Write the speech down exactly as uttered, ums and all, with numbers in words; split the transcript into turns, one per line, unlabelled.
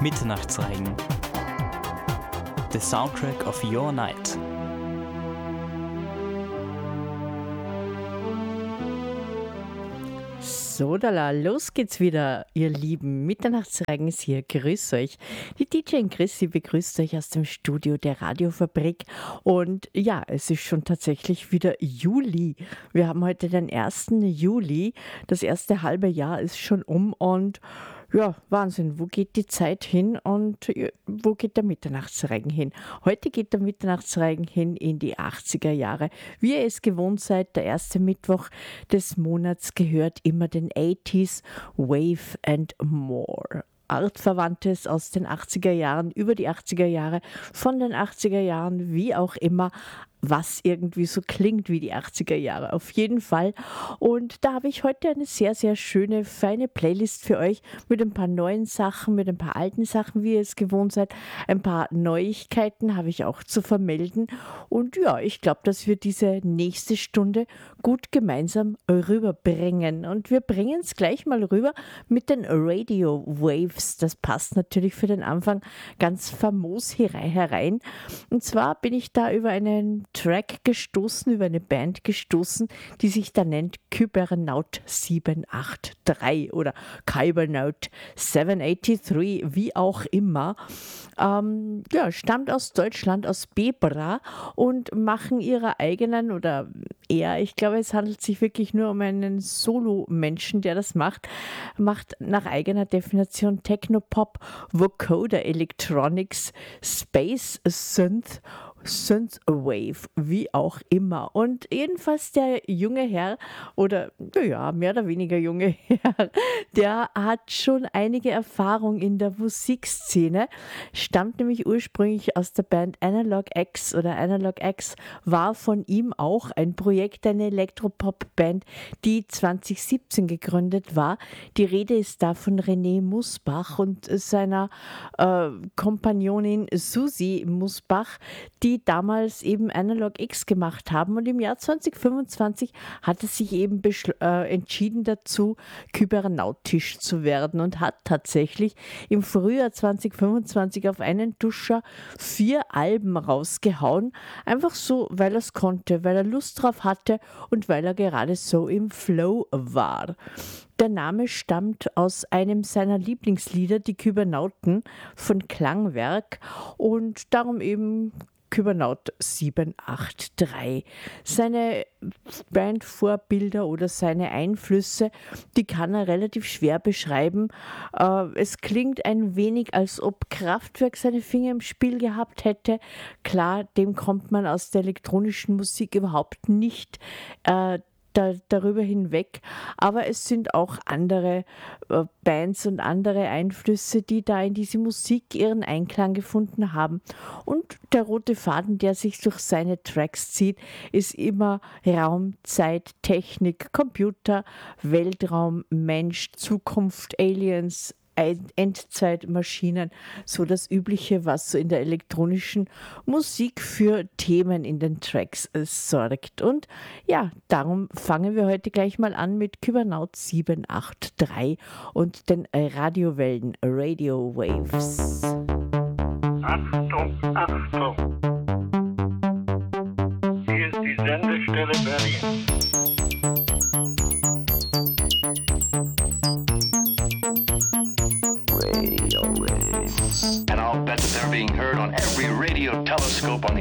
Mitternachtsregen. The soundtrack of your night.
So, dala, los geht's wieder, ihr lieben Mitternachtsregens hier. Grüß euch. Die D J Chrissy begrüßt euch aus dem Studio der Radiofabrik. Und ja, es ist schon tatsächlich wieder Juli. Wir haben heute den ersten Juli. Das erste halbe Jahr ist schon um und ja, Wahnsinn, wo geht die Zeit hin und wo geht der Mitternachtsregen hin? Heute geht der Mitternachtsregen hin in die achtziger Jahre. Wie ihr es gewohnt seid, der erste Mittwoch des Monats gehört immer den achtziger Wave and More. Artverwandtes aus den achtziger Jahren, über die achtziger Jahre, von den achtziger Jahren, wie auch immer, was irgendwie so klingt wie die achtziger Jahre, auf jeden Fall. Und da habe ich heute eine sehr, sehr schöne, feine Playlist für euch mit ein paar neuen Sachen, mit ein paar alten Sachen, wie ihr es gewohnt seid. Ein paar Neuigkeiten habe ich auch zu vermelden. Und ja, ich glaube, dass wir diese nächste Stunde gut gemeinsam rüberbringen. Und wir bringen es gleich mal rüber mit den Radio Waves. Das passt natürlich für den Anfang ganz famos hier herein. Und zwar bin ich da über einen Track gestoßen, über eine Band gestoßen, die sich da nennt Kybernaut sieben acht drei oder Kybernaut sieben acht drei, wie auch immer. Ähm, ja, stammt aus Deutschland, aus Bebra und machen ihre eigenen oder eher, ich glaube, es handelt sich wirklich nur um einen Solo-Menschen, der das macht, macht nach eigener Definition Technopop, Vocoder Electronics, Space Synth, Synthwave, wie auch immer. Und jedenfalls der junge Herr, oder ja, mehr oder weniger junge Herr, der hat schon einige Erfahrung in der Musikszene, stammt nämlich ursprünglich aus der Band Analog X oder Analog X, war von ihm auch ein Projekt, eine Elektropop-Band, die zwanzig siebzehn gegründet war. Die Rede ist da von René Musbach und seiner äh, Kompagnonin Susi Musbach, die die damals eben Analog X gemacht haben. Und im Jahr zwanzig fünfundzwanzig hat es sich eben beschl- äh, entschieden dazu, kybernautisch zu werden und hat tatsächlich im Frühjahr zwanzig fünfundzwanzig auf einen Duscher vier Alben rausgehauen. Einfach so, weil er es konnte, weil er Lust drauf hatte und weil er gerade so im Flow war. Der Name stammt aus einem seiner Lieblingslieder, die Kybernauten von Klangwerk, und darum eben Kybernaut sieben acht drei. Seine Bandvorbilder oder seine Einflüsse, die kann er relativ schwer beschreiben. Äh, es klingt ein wenig, als ob Kraftwerk seine Finger im Spiel gehabt hätte. Klar, dem kommt man aus der elektronischen Musik überhaupt nicht äh, Da, darüber hinweg, aber es sind auch andere äh, Bands und andere Einflüsse, die da in diese Musik ihren Einklang gefunden haben. Und der rote Faden, der sich durch seine Tracks zieht, ist immer Raum, Zeit, Technik, Computer, Weltraum, Mensch, Zukunft, Aliens, Endzeitmaschinen, so das Übliche, was so in der elektronischen Musik für Themen in den Tracks äh, sorgt. Und ja, darum fangen wir heute gleich mal an mit Kybernaut sieben acht drei und den Radiowellen, Radio Waves.
Achtung, Achtung! Hier ist die Sendestelle Berlin.
And I'll bet that they're being heard on every radio telescope on the